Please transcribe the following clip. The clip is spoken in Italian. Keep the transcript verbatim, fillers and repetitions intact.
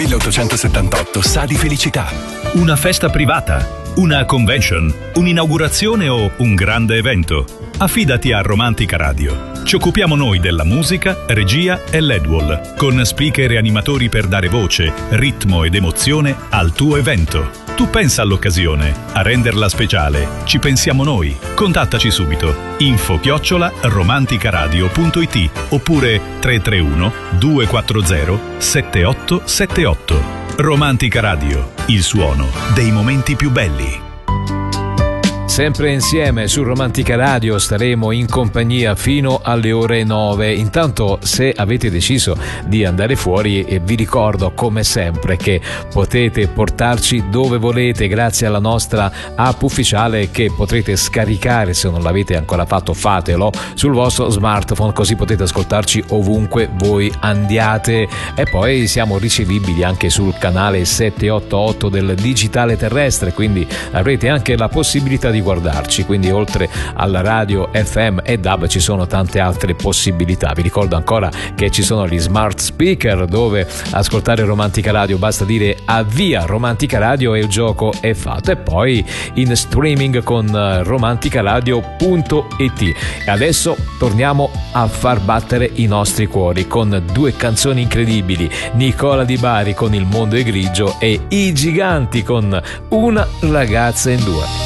milleottocentosettantotto sa di felicità. Una festa privata, una convention, un'inaugurazione o un grande evento? Affidati a Romantica Radio. Ci occupiamo noi della musica, regia e L E D wall, con speaker e animatori per dare voce, ritmo ed emozione al tuo evento. Tu pensa all'occasione, a renderla speciale. Ci pensiamo noi. Contattaci subito. Info chiocciola romanticaradio punto it oppure tre tre uno due quattro zero sette otto sette otto. Romantica Radio, il suono dei momenti più belli. Sempre insieme su Romantica Radio staremo in compagnia fino alle ore nove. Intanto, se avete deciso di andare fuori, eh, vi ricordo come sempre che potete portarci dove volete grazie alla nostra app ufficiale che potrete scaricare. Se non l'avete ancora fatto, fatelo sul vostro smartphone, così potete ascoltarci ovunque voi andiate. E poi siamo ricevibili anche sul canale settecentottantotto del digitale terrestre, quindi avrete anche la possibilità di guardarci. Quindi oltre alla radio F M e D A B ci sono tante altre possibilità. Vi ricordo ancora che ci sono gli smart speaker dove ascoltare Romantica Radio basta dire avvia Romantica Radio e il gioco è fatto. E poi in streaming con romanticaradio punto it. E adesso torniamo a far battere i nostri cuori con due canzoni incredibili: Nicola Di Bari con Il mondo è grigio e I Giganti con Una ragazza in due.